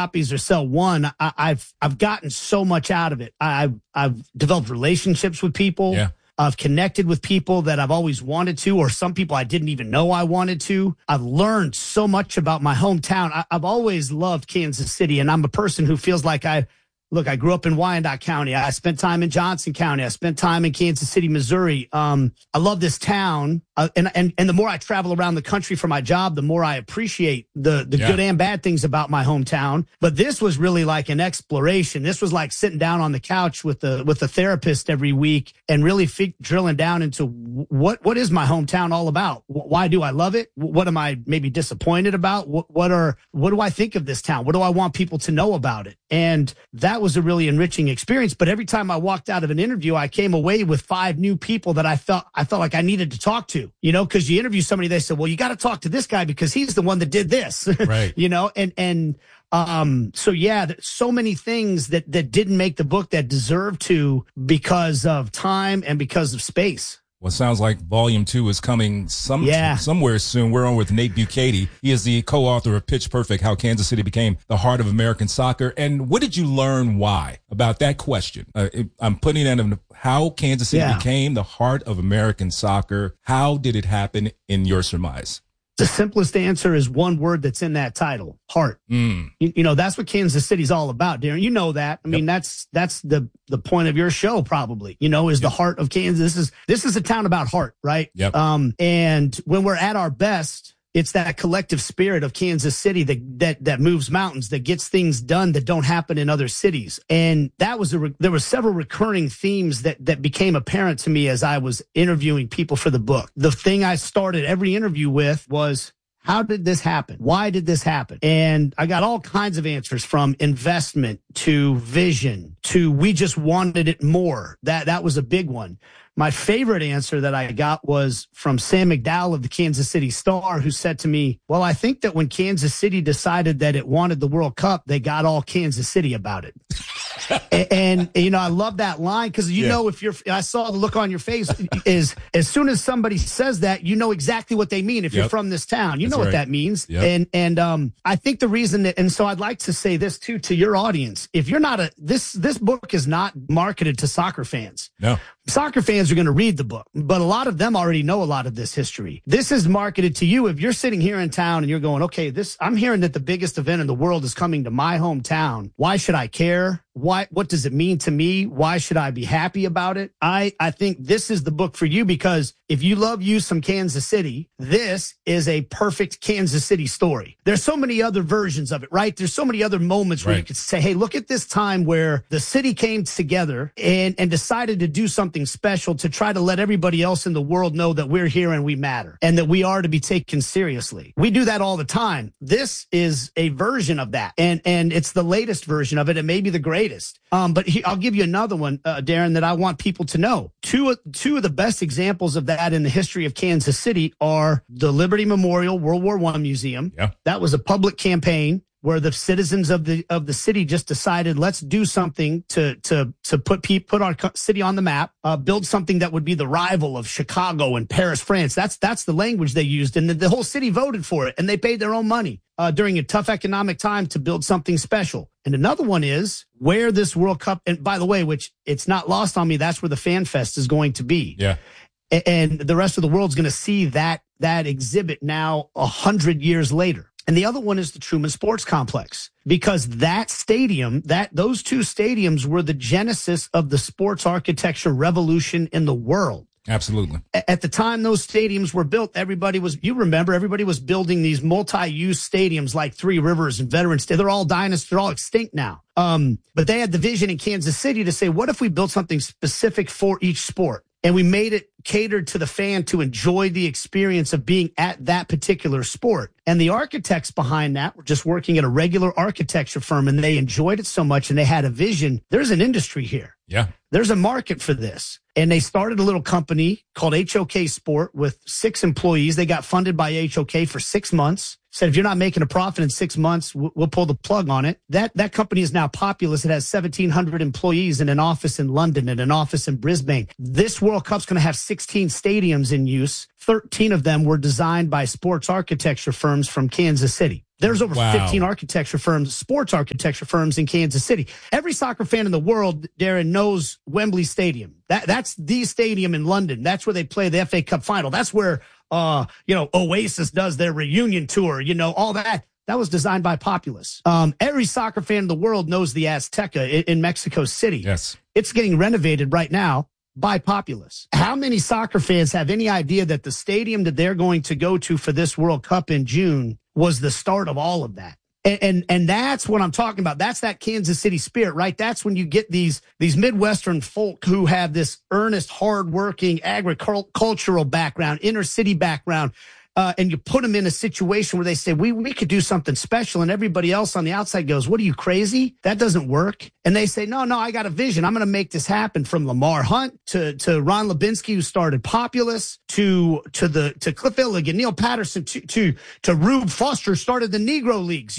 copies or sell one, I've gotten so much out of it. I've developed relationships with people. Yeah. I've connected with people that I've always wanted to, or some people I didn't even know I wanted to. I've learned so much about my hometown. I've always loved Kansas City, and I'm a person who feels like I grew up in Wyandotte County. I spent time in Johnson County. I spent time in Kansas City, Missouri. I love this town. And the more I travel around the country for my job, the more I appreciate the good and bad things about my hometown. But this was really like an exploration. This was like sitting down on the couch with a therapist every week and really drilling down into what is my hometown all about? Why do I love it? What am I maybe disappointed about? What do I think of this town? What do I want people to know about it? And that was a really enriching experience. But every time I walked out of an interview, I came away with 5 new people that I felt like I needed to talk to, because you interview somebody, they said, well, you got to talk to this guy because he's the one that did this, right. So yeah, so many things that didn't make the book that deserved to because of time and because of space. Well, it sounds like volume 2 is coming somewhere soon. We're on with Nate Bukaty. He is the co-author of Pitch Perfect, How Kansas City Became the Heart of American Soccer. And what did you learn why about that question? I'm putting it in how Kansas City became the heart of American soccer. How did it happen in your surmise? The simplest answer is one word that's in that title: heart. That's what Kansas City's all about, Darren. You know that. I mean, that's the point of your show, probably, is the heart of Kansas. This is a town about heart, right? Yep. And when we're at our best, it's that collective spirit of Kansas City that moves mountains, that gets things done that don't happen in other cities. And there were several recurring themes that became apparent to me as I was interviewing people for the book. The thing I started every interview with was, how did this happen? Why did this happen? And I got all kinds of answers, from investment to vision to we just wanted it more. That was a big one. My favorite answer that I got was from Sam McDowell of the Kansas City Star, who said to me, well, I think that when Kansas City decided that it wanted the World Cup, they got all Kansas City about it. And I love that line because, I saw the look on your face is as soon as somebody says that, you know exactly what they mean. If you're from this town, you know what that means. Yep. And I think the reason that, and so I'd like to say this too, to your audience, if you're not this book is not marketed to soccer fans. No. Soccer fans are going to read the book, but a lot of them already know a lot of this history. This is marketed to you. If you're sitting here in town and you're going, okay, I'm hearing that the biggest event in the world is coming to my hometown. Why should I care? What does it mean to me? Why should I be happy about it? I think this is the book for you, because if you love some Kansas City, this is a perfect Kansas City story. There's so many other versions of it, right? There's so many other moments where you could say, hey, look at this time where the city came together and decided to do something special to try to let everybody else in the world know that we're here and we matter and that we are to be taken seriously. We do that all the time. This is a version of that. And it's the latest version of it. It may be the greatest. But I'll give you another one, Darren, that I want people to know. Two of the best examples of that in the history of Kansas City are the Liberty Memorial World War I Museum. Yeah. That was a public campaign where the citizens of the city just decided, let's do something to put our city on the map, build something that would be the rival of Chicago and Paris, France. That's the language they used, and the whole city voted for it, and they paid their own money during a tough economic time to build something special. And another one is where this World Cup, and by the way, which it's not lost on me, that's where the Fan Fest is going to be. Yeah. And the rest of the world's going to see that exhibit now 100 years later. And the other one is the Truman Sports Complex, because that stadium, those two stadiums were the genesis of the sports architecture revolution in the world. Absolutely. At the time those stadiums were built, everybody was building these multi-use stadiums like Three Rivers and Veterans Day. They're all dinosaurs, they're all extinct now. But they had the vision in Kansas City to say, what if we built something specific for each sport? And we made it catered to the fan to enjoy the experience of being at that particular sport. And the architects behind that were just working at a regular architecture firm, and they enjoyed it so much and they had a vision. There's an industry here. Yeah. There's a market for this. And they started a little company called HOK Sport with 6 employees. They got funded by HOK for 6 months. said, if you're not making a profit in 6 months, we'll pull the plug on it. That company is now Populous. It has 1,700 employees in an office in London and an office in Brisbane. This World Cup's going to have 16 stadiums in use. 13 of them were designed by sports architecture firms from Kansas City. There's over 15 architecture firms, sports architecture firms in Kansas City. Every soccer fan in the world, Darren, knows Wembley Stadium. That's the stadium in London. That's where they play the FA Cup final. That's where, Oasis does their reunion tour, all that. That was designed by Populous. Every soccer fan in the world knows the Azteca in Mexico City. Yes. It's getting renovated right now by Populous. How many soccer fans have any idea that the stadium that they're going to go to for this World Cup in June was the start of all of that? And that's what I'm talking about. That's that Kansas City spirit, right? That's when you get these Midwestern folk who have this earnest, hardworking, agricultural background, inner city background. And you put them in a situation where they say, we could do something special. And everybody else on the outside goes, what are you, crazy? That doesn't work. And they say, no, I got a vision. I'm going to make this happen. From Lamar Hunt to Ron Lubinsky, who started Populous, to Cliff Illig and Neil Patterson, to Rube Foster, started the Negro Leagues,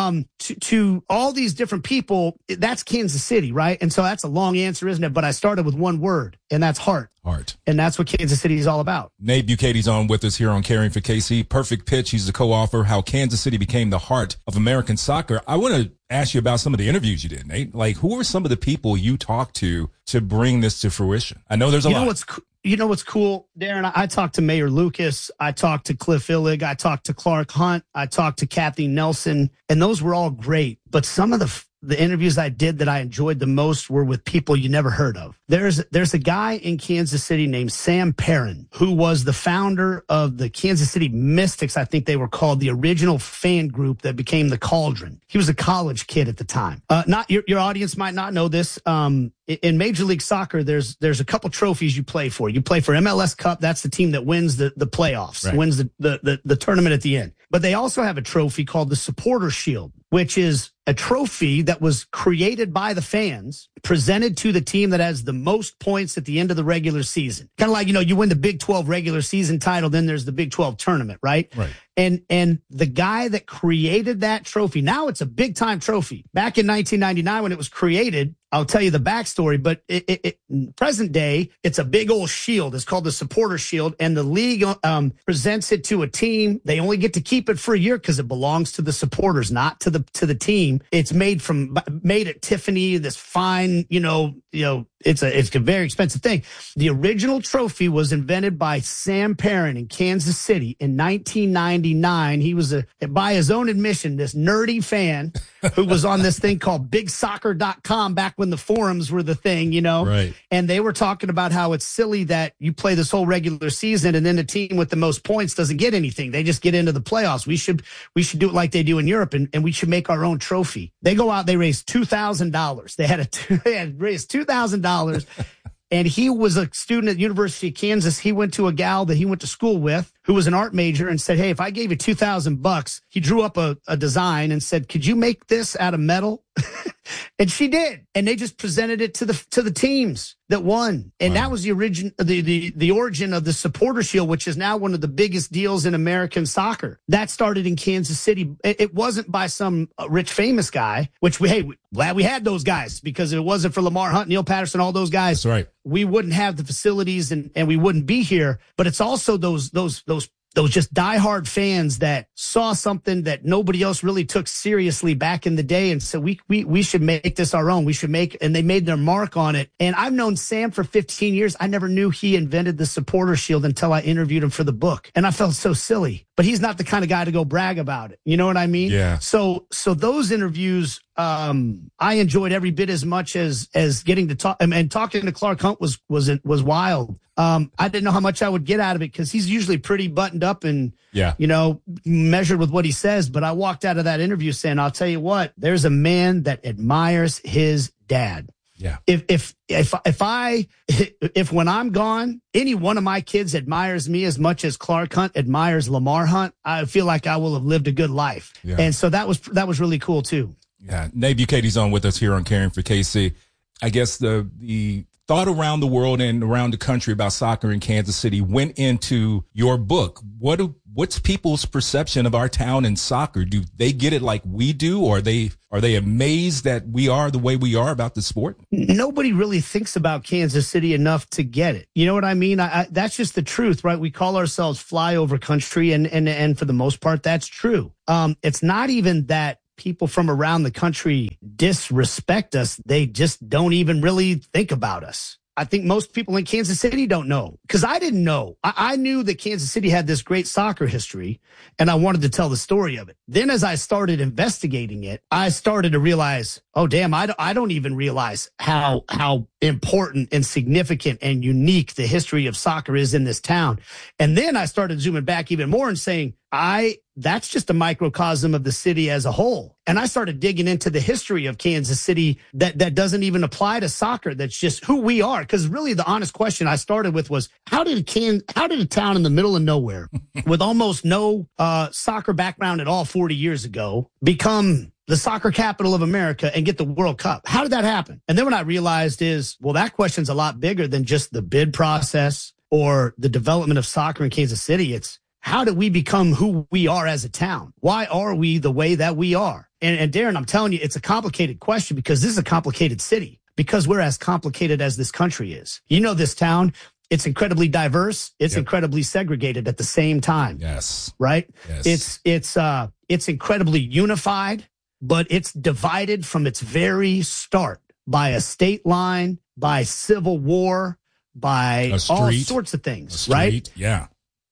to all these different people. That's Kansas City, right? And so that's a long answer, isn't it? But I started with one word, and that's heart. Heart. And that's what Kansas City is all about. Nate Bukaty's on with us here on Caring for KC. Perfect Pitch. He's the co-author, How Kansas City Became the Heart of American Soccer. I want to ask you about some of the interviews you did, Nate. Like, who were some of the people you talked to bring this to fruition? I know there's a lot. You know what's cool, Darren? I talked to Mayor Lucas. I talked to Cliff Illig. I talked to Clark Hunt. I talked to Kathy Nelson. And those were all great. But some of the interviews I did that I enjoyed the most were with people you never heard of. There's a guy in Kansas City named Sam Perrin, who was the founder of the Kansas City Mystics. I think they were called, the original fan group that became the Cauldron. He was a college kid at the time. Not your audience might not know this. In Major League Soccer, there's a couple trophies you play for. You play for MLS Cup. That's the team that wins the playoffs, right, wins the tournament at the end. But they also have a trophy called the Supporter Shield, which is a trophy that was created by the fans, presented to the team that has the most points at the end of the regular season. Kind of like, you win the Big 12 regular season title, then there's the Big 12 tournament, right? Right. And the guy that created that trophy, now it's a big time trophy. Back in 1999 when it was created, I'll tell you the backstory, but present day, it's a big old shield. It's called the Supporter Shield, and the league presents it to a team. They only get to keep it for a year because it belongs to the supporters, not to the team. It's made at Tiffany, this fine, it's a very expensive thing. The original trophy was invented by Sam Perrin in Kansas City in 1999. He was by his own admission, this nerdy fan who was on this thing called BigSoccer.com back when the forums were the thing, Right. And they were talking about how it's silly that you play this whole regular season and then the team with the most points doesn't get anything. They just get into the playoffs. We should do it like they do in Europe, and we should make our own trophy. They go out, they raised $2,000. They had raised $2,000. And he was a student at the University of Kansas. He went to a gal that he went to school with who was an art major and said, hey, if I gave you $2,000, he drew up a design and said, could you make this out of metal? And she did. And they just presented it to the teams that won. And That was the origin of the Supporter Shield, which is now one of the biggest deals in American soccer. That started in Kansas City. It wasn't by some rich, famous guy, which glad we had those guys, because if it wasn't for Lamar Hunt, Neil Patterson, all those guys, that's right, we wouldn't have the facilities and we wouldn't be here. But it's also those just diehard fans that saw something that nobody else really took seriously back in the day and said, we should make this our own. And they made their mark on it. And I've known Sam for 15 years. I never knew he invented the Supporter Shield until I interviewed him for the book. And I felt so silly, but he's not the kind of guy to go brag about it. You know what I mean? Yeah. So those interviews, I enjoyed every bit as much as getting to talk, and talking to Clark Hunt was wild. I didn't know how much I would get out of it because he's usually pretty buttoned up and, measured with what he says. But I walked out of that interview saying, I'll tell you what, there's a man that admires his dad. Yeah. If when I'm gone, any one of my kids admires me as much as Clark Hunt admires Lamar Hunt, I feel like I will have lived a good life. Yeah. And so that was really cool too. Yeah. Nate Bukaty's on with us here on Caring for KC. I guess the thought around the world and around the country about soccer in Kansas City went into your book. What's people's perception of our town and soccer? Do they get it like we do? Or are they amazed that we are the way we are about the sport? Nobody really thinks about Kansas City enough to get it. You know what I mean? That's just the truth, right? We call ourselves flyover country, and for the most part, that's true. It's not even that people from around the country disrespect us. They just don't even really think about us. I think most people in Kansas City don't know, because I didn't know. I knew that Kansas City had this great soccer history, and I wanted to tell the story of it. Then as I started investigating it, I started to realize, oh, damn, I don't even realize how important and significant and unique the history of soccer is in this town. And then I started zooming back even more and saying, that's just a microcosm of the city as a whole. And I started digging into the history of Kansas City that doesn't even apply to soccer. That's just who we are. Because really the honest question I started with was, how did a town in the middle of nowhere with almost no soccer background at all 40 years ago become the soccer capital of America and get the World Cup? How did that happen? And then what I realized is, well, that question's a lot bigger than just the bid process or the development of soccer in Kansas City. It's, how did we become who we are as a town? Why are we the way that we are? And Darren, I'm telling you, it's a complicated question, because this is a complicated city, because we're as complicated as this country is. You know, this town, it's incredibly diverse. It's incredibly segregated at the same time. Yes. Right? Yes. It's incredibly unified, but it's divided from its very start by a state line, by civil war, by all sorts of things, right? Yeah.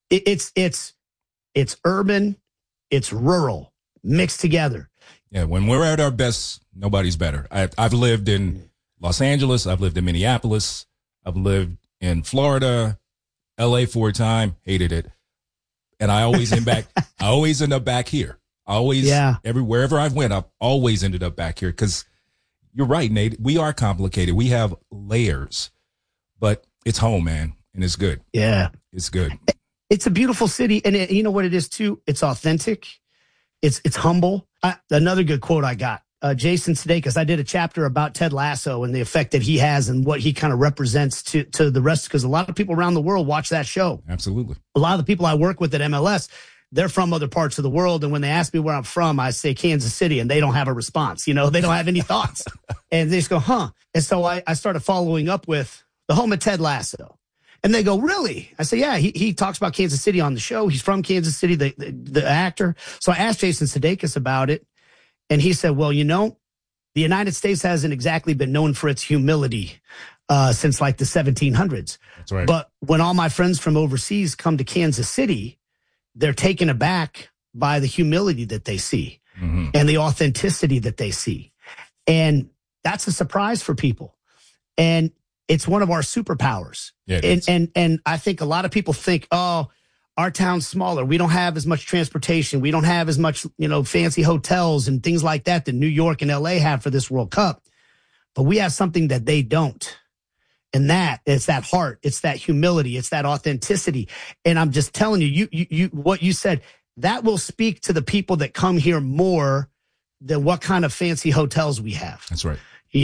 It's urban, it's rural, mixed together. Yeah, when we're at our best, nobody's better. I've lived in Los Angeles, I've lived in Minneapolis, I've lived in Florida, LA for a time, hated it. And I always end up back here. Wherever I've went, I've always ended up back here, because you're right, Nate. We are complicated. We have layers, but it's home, man. And it's good. Yeah. It's good. It's a beautiful city. And you know what it is too? It's authentic. It's humble. Another good quote I got, Jason Sudeikis. I did a chapter about Ted Lasso and the effect that he has and what he kind of represents to the rest, because a lot of people around the world watch that show. Absolutely. A lot of the people I work with at MLS, they're from other parts of the world. And when they ask me where I'm from, I say Kansas City, and they don't have a response. You know, they don't have any thoughts. And they just go, huh? And so I started following up with the home of Ted Lasso. And they go, really? I say, yeah, he talks about Kansas City on the show. He's from Kansas City, the actor. So I asked Jason Sudeikis about it. And he said, well, you know, the United States hasn't exactly been known for its humility since like the 1700s. That's right. But when all my friends from overseas come to Kansas City, they're taken aback by the humility that they see and the authenticity that they see. And that's a surprise for people. And it's one of our superpowers. Yeah, and I think a lot of people think, oh, our town's smaller. We don't have as much transportation. We don't have as much, fancy hotels and things like that New York and LA have for this World Cup. But we have something that they don't. And it's that heart. It's that humility. It's that authenticity. And I'm just telling you, what you said, that will speak to the people that come here more than what kind of fancy hotels we have. That's right.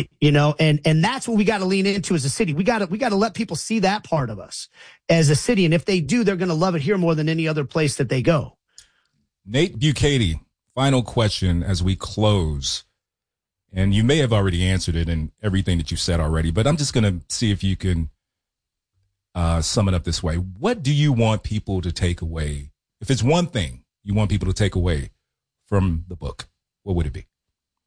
And that's what we got to lean into as a city. We got to let people see that part of us as a city. And if they do, they're going to love it here more than any other place that they go. Nate Bukaty, final question as we close. And you may have already answered it in everything that you said already, but I'm just going to see if you can sum it up this way. What do you want people to take away? If it's one thing you want people to take away from the book, what would it be?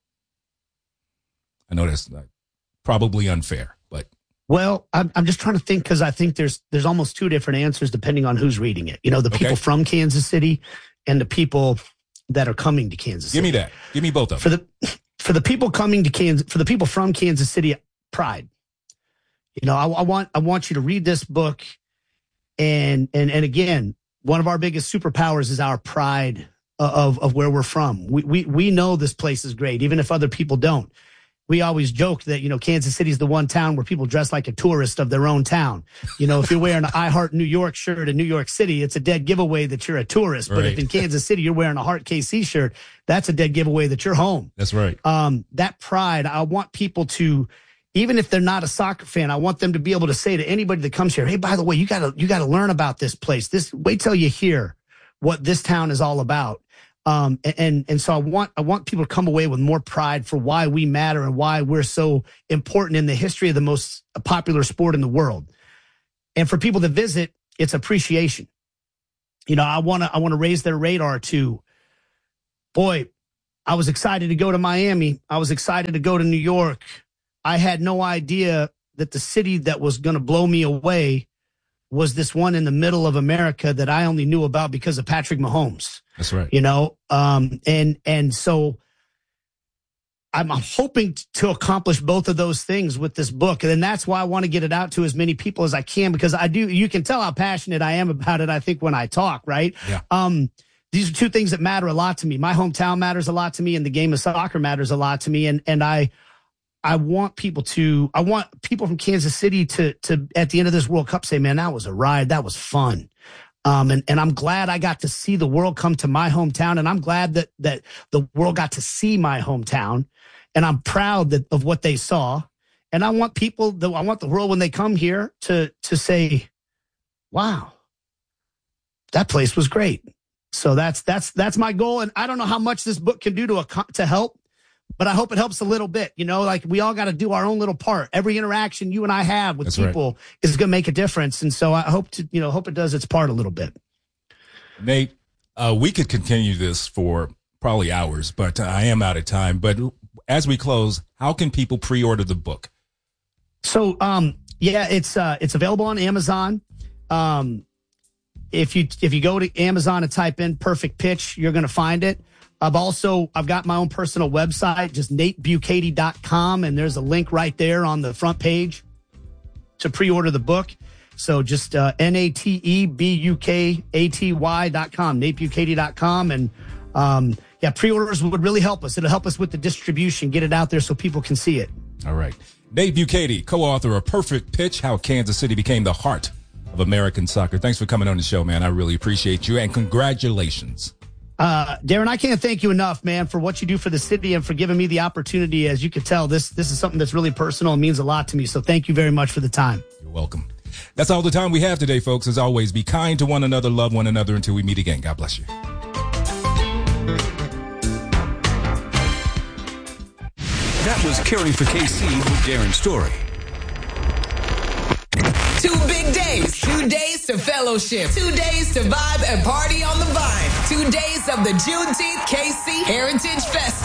I know that's probably unfair, but. Well, I'm just trying to think, because I think there's almost two different answers depending on who's reading it. The people from Kansas City and the people that are coming to Kansas City. Give me that. Give me both of them. For the people coming to Kansas, for the people from Kansas City, pride. I want you to read this book, and again, one of our biggest superpowers is our pride of where we're from. We know this place is great, even if other people don't. We always joke that, Kansas City is the one town where people dress like a tourist of their own town. If you're wearing an I Heart New York shirt in New York City, it's a dead giveaway that you're a tourist. But if in Kansas City you're wearing a Heart KC shirt, that's a dead giveaway that you're home. That's right. That pride, I want people to, even if they're not a soccer fan, I want them to be able to say to anybody that comes here, hey, by the way, you gotta learn about this place. Wait till you hear what this town is all about. And so I want people to come away with more pride for why we matter and why we're so important in the history of the most popular sport in the world. And for people that visit, it's appreciation. I want to raise their radar to, boy, I was excited to go to Miami. I was excited to go to New York. I had no idea that the city that was going to blow me away was this one in the middle of America that I only knew about because of Patrick Mahomes. That's right. And so I'm hoping to accomplish both of those things with this book. And that's why I want to get it out to as many people as I can, because you can tell how passionate I am about it, I think, when I talk, right? Yeah. These are two things that matter a lot to me. My hometown matters a lot to me, and the game of soccer matters a lot to me. And I want people from Kansas City to at the end of this World Cup say, man, that was a ride. That was fun. And I'm glad I got to see the world come to my hometown. And I'm glad that the world got to see my hometown. And I'm proud of what they saw. And I want the world, when they come here, to say, wow, that place was great. So that's my goal. And I don't know how much this book can do to help, but I hope it helps a little bit. Like, we all got to do our own little part. Every interaction you and I have with people is going to make a difference. And so I hope it does its part a little bit. Nate, we could continue this for probably hours, but I am out of time. But as we close, how can people pre-order the book? So, it's available on Amazon. If you go to Amazon and type in Perfect Pitch, you're going to find it. I've got my own personal website, just natebukaty.com, and there's a link right there on the front page to pre-order the book. So just NATEBUKATY.com, natebukaty.com. And pre-orders would really help us. It'll help us with the distribution, get it out there so people can see it. All right. Nate Bukaty, co-author of Perfect Pitch, How Kansas City Became the Heart of American Soccer. Thanks for coming on the show, man. I really appreciate you, and congratulations. Darren, I can't thank you enough, man, for what you do for the city and for giving me the opportunity. As you can tell, this is something that's really personal and means a lot to me. So thank you very much for the time. You're welcome. That's all the time we have today, folks. As always, be kind to one another, love one another until we meet again. God bless you. That was Caring for KC with Darren Story. 2 big days, 2 days to fellowship, 2 days to vibe and party on the vine, 2 days of the Juneteenth KC Heritage Festival.